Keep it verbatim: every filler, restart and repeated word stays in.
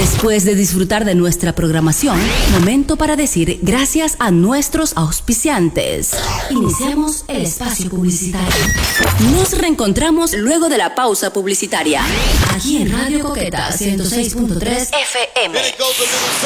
Después de disfrutar de nuestra programación, momento para decir gracias a nuestros auspiciantes. Iniciamos el espacio publicitario. Nos reencontramos luego de la pausa publicitaria. Aquí en Radio Coqueta ciento seis punto tres F M.